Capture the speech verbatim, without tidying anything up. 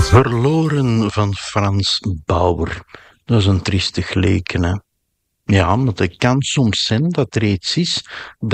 Verloren van Frans Bauer. Dat is een triestig leken, hè. Ja, maar het kan soms zijn dat er iets is